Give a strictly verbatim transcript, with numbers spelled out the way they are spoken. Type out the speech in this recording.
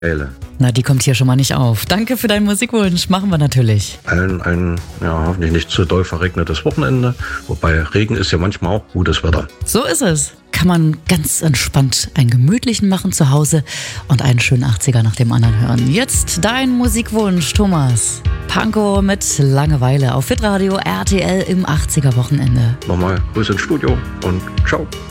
Eile. Na, die kommt hier schon mal nicht auf. Danke für deinen Musikwunsch. Machen wir natürlich. Allen ein, ja, hoffentlich nicht zu doll verregnetes Wochenende. Wobei Regen ist ja manchmal auch gutes Wetter. So ist es. Kann man ganz entspannt einen gemütlichen machen zu Hause und einen schönen achtziger nach dem anderen hören. Jetzt dein Musikwunsch, Thomas. Pankow mit Langeweile auf Hitradio R T L im achtziger Wochenende. Nochmal Grüße ins Studio und ciao.